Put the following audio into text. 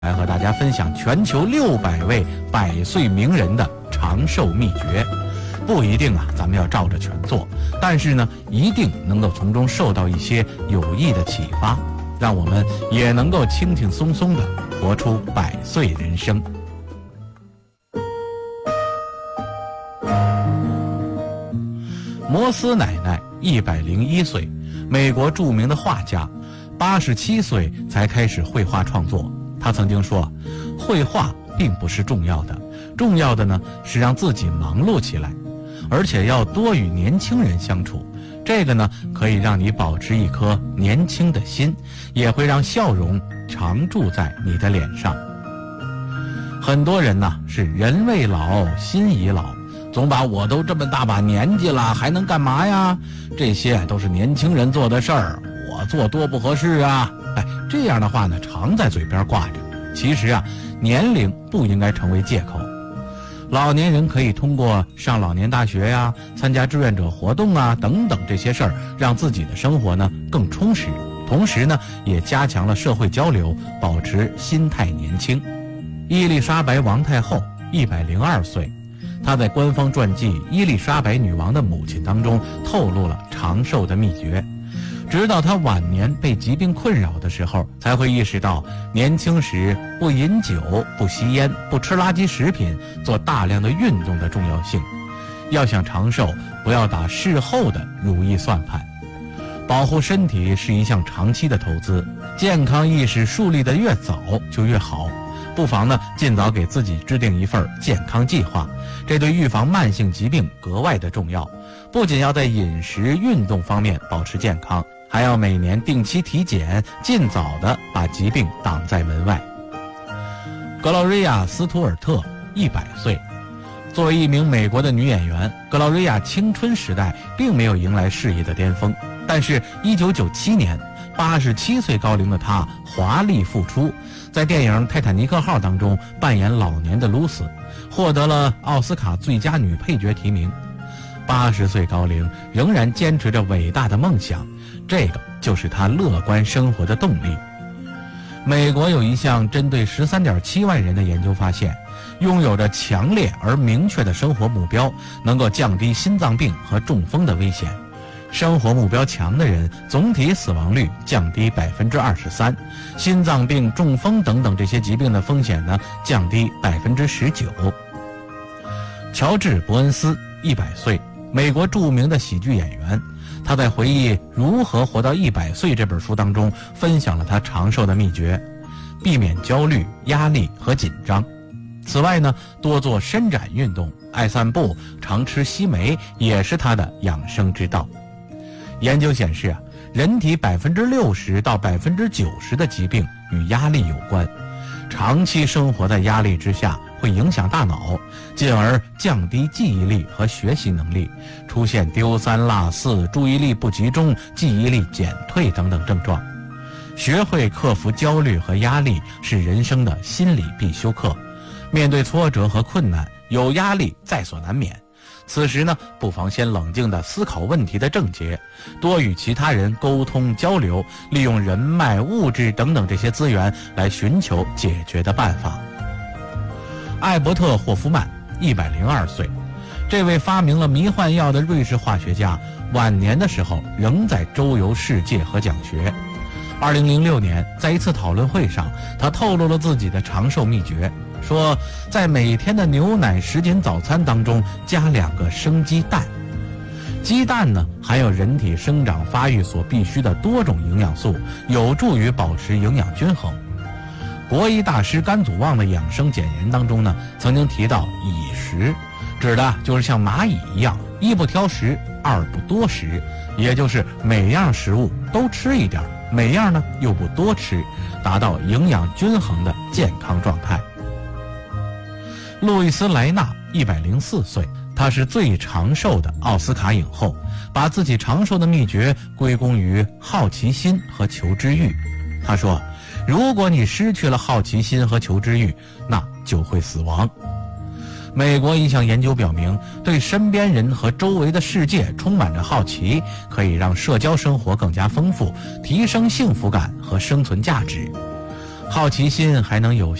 来和大家分享全球600位100岁名人的长寿秘诀。不一定咱们要照着全做，但是呢，一定能够从中受到一些有益的启发，让我们也能够轻轻松松地活出100岁人生。摩斯奶奶101岁，美国著名的画家，87岁才开始绘画创作。他曾经说，绘画并不是重要的，重要的呢是让自己忙碌起来，而且要多与年轻人相处。这个呢可以让你保持一颗年轻的心，也会让笑容常驻在你的脸上。很多人呢是人未老心已老，总把我都这么大把年纪了还能干嘛呀，这些都是年轻人做的事儿，我做多不合适啊。这样的话呢常在嘴边挂着。其实年龄不应该成为借口。老年人可以通过上老年大学呀，参加志愿者活动等等这些事儿，让自己的生活呢更充实，同时呢也加强了社会交流，保持心态年轻。伊丽莎白王太后102岁，她在官方传记《伊丽莎白女王的母亲》当中透露了长寿的秘诀。直到她晚年被疾病困扰的时候，才会意识到年轻时不饮酒、不吸烟、不吃垃圾食品、做大量的运动的重要性。要想长寿，不要打事后的如意算盘。保护身体是一项长期的投资，健康意识树立的越早就越好。不妨呢尽早给自己制定一份健康计划，这对预防慢性疾病格外的重要。不仅要在饮食、运动方面保持健康，还要每年定期体检，尽早的把疾病挡在门外。格劳瑞亚·斯图尔特100岁，作为一名美国的女演员，格劳瑞亚青春时代并没有迎来事业的巅峰，但是1997年87岁高龄的她华丽复出，在电影《泰坦尼克号》当中扮演老年的露丝，获得了奥斯卡最佳女配角提名。80岁高龄仍然坚持着伟大的梦想，这个就是她乐观生活的动力。美国有一项针对13.7万人的研究发现，拥有着强烈而明确的生活目标，能够降低心脏病和中风的危险。生活目标强的人，总体死亡率降低23%，心脏病、中风等等这些疾病的风险呢降低19%。乔治·伯恩斯100岁，美国著名的喜剧演员，他在回忆《如何活到100岁》这本书当中分享了他长寿的秘诀：避免焦虑、压力和紧张。此外呢，多做伸展运动，爱散步，常吃西梅也是他的养生之道。研究显示人体60%到90%的疾病与压力有关。长期生活在压力之下，会影响大脑，进而降低记忆力和学习能力，出现丢三落四、注意力不集中、记忆力减退等等症状。学会克服焦虑和压力是人生的心理必修课。面对挫折和困难，有压力在所难免。此时呢，不妨先冷静地思考问题的症结，多与其他人沟通交流，利用人脉、物质等等这些资源来寻求解决的办法。艾伯特·霍夫曼102岁，这位发明了迷幻药的瑞士化学家，晚年的时候仍在周游世界和讲学。2006年，在一次讨论会上，他透露了自己的长寿秘诀，说在每天的牛奶什锦早餐当中加2个生鸡蛋。鸡蛋呢含有人体生长发育所必需的多种营养素，有助于保持营养均衡。国医大师甘祖旺的养生简言当中呢，曾经提到以食，指的就是像蚂蚁一样，一不挑食，二不多食，也就是每样食物都吃一点，每样呢又不多吃，达到营养均衡的健康状态。路易斯·莱纳104岁，她是最长寿的奥斯卡影后，把自己长寿的秘诀归功于好奇心和求知欲。她说，如果你失去了好奇心和求知欲，那就会死亡。美国一项研究表明，对身边人和周围的世界充满着好奇，可以让社交生活更加丰富，提升幸福感和生存价值。 好奇心还能有